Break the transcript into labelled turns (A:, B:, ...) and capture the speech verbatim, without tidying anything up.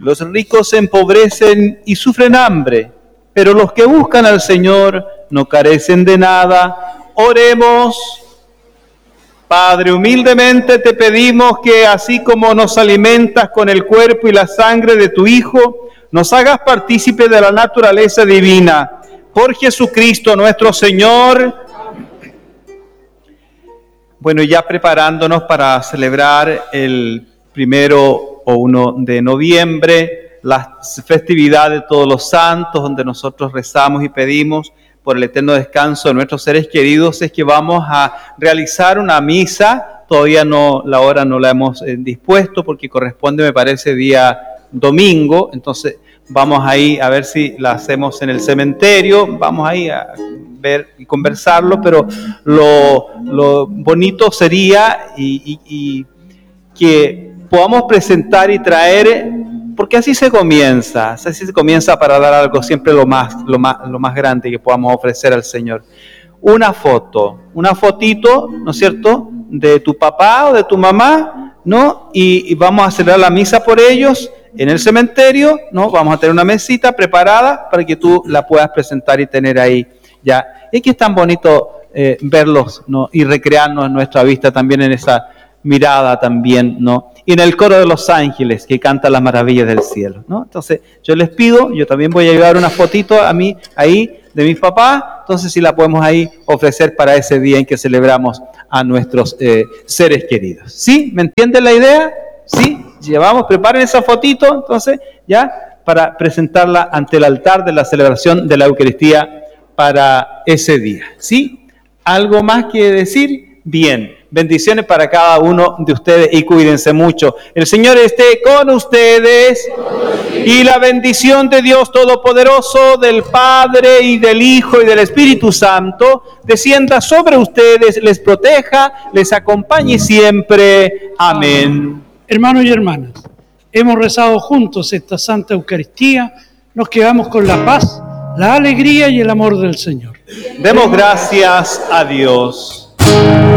A: Los ricos se empobrecen y sufren hambre, pero los que buscan al Señor no carecen de nada. Oremos. Padre, humildemente te pedimos que así como nos alimentas con el cuerpo y la sangre de tu Hijo, nos hagas partícipe de la naturaleza divina. Por Jesucristo nuestro Señor. Bueno, ya preparándonos para celebrar el primero o uno de noviembre, las festividades de todos los santos, donde nosotros rezamos y pedimos por el eterno descanso de nuestros seres queridos, es que vamos a realizar una misa. Todavía no, la hora no la hemos eh, dispuesto porque corresponde, me parece, día domingo. Entonces vamos ahí a ver si la hacemos en el cementerio, vamos ahí a ver y conversarlo, pero lo, lo bonito sería y, y, y que podamos presentar y traer, porque así se comienza, así se comienza para dar algo siempre lo más, lo más, lo más grande que podamos ofrecer al Señor. Una foto, una fotito, ¿no es cierto?, de tu papá o de tu mamá, ¿no? Y, y vamos a celebrar la misa por ellos en el cementerio, ¿no? Vamos a tener una mesita preparada para que tú la puedas presentar y tener ahí, ya. Es que es tan bonito eh, verlos, ¿no? Y recrearnos en nuestra vista también en esa mirada también, ¿no? Y en el coro de los ángeles que canta las maravillas del cielo, ¿no? Entonces yo les pido, yo también voy a llevar una fotito a mí ahí de mis papás, entonces si la podemos ahí ofrecer para ese día en que celebramos a nuestros eh, seres queridos. ¿Sí? ¿Me entienden la idea? ¿Sí? Llevamos, preparen esa fotito, entonces, ya, para presentarla ante el altar de la celebración de la Eucaristía para ese día. ¿Sí? ¿Algo más que decir? Bien. Bendiciones para cada uno de ustedes y cuídense mucho. El Señor esté con ustedes y la bendición de Dios Todopoderoso, del Padre y del Hijo y del Espíritu Santo, descienda sobre ustedes, les proteja, les acompañe siempre. Amén.
B: Hermanos y hermanas, hemos rezado juntos esta Santa Eucaristía, nos quedamos con la paz, la alegría y el amor del Señor.
A: Demos gracias a Dios.